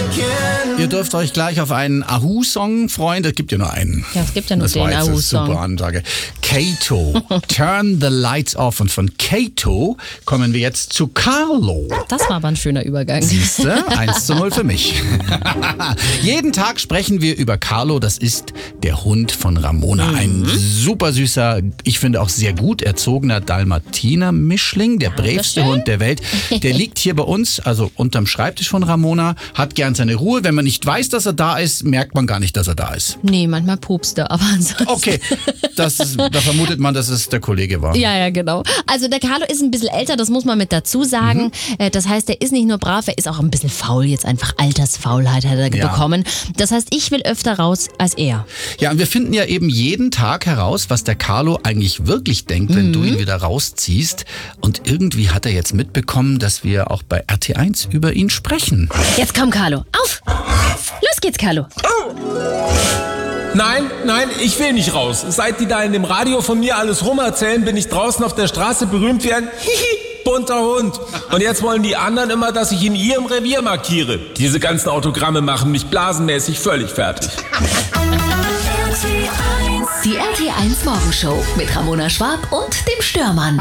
Ihr dürft euch gleich auf einen Ahu-Song freuen. Es gibt ja nur einen. Ja, es gibt ja nur das den war jetzt eine super Ahu-Song. Ansage. Kato, Turn the Lights Off. Und von Kato kommen wir jetzt zu Carlo. Das war aber ein schöner Übergang. Siehste, 1:0 für mich. Jeden Tag sprechen wir über Carlo. Das ist der Hund von Ramona. Ein super süßer, ich finde auch sehr gut erzogener Dalmatiner-Mischling. Der bravste Hund der Welt. Der liegt hier bei uns, also unterm Schreibtisch von Ramona, hat gern seine Ruhe. Wenn man nicht weiß, dass er da ist, merkt man gar nicht, dass er da ist. Nee, manchmal pupst er, aber ansonsten... Okay, da vermutet man, dass es der Kollege war. Ja, genau. Also der Carlo ist ein bisschen älter, das muss man mit dazu sagen. Das heißt, er ist nicht nur brav, er ist auch ein bisschen faul, jetzt einfach Altersfaulheit hat er bekommen. Das heißt, ich will öfter raus als er. Ja, und wir finden ja eben jeden Tag heraus, was der Carlo eigentlich wirklich denkt, wenn du ihn wieder rausziehst. Und irgendwie hat er jetzt mitbekommen, dass wir auch bei RT1 über ihn sprechen. Jetzt komm, Carlo, auf! Los geht's, Carlo. Nein, ich will nicht raus. Seit die da in dem Radio von mir alles rumerzählen, bin ich draußen auf der Straße berühmt wie ein bunter Hund. Und jetzt wollen die anderen immer, dass ich in ihrem Revier markiere. Diese ganzen Autogramme machen mich blasenmäßig völlig fertig. Die RT1 Morgenshow mit Ramona Schwab und dem Störmann.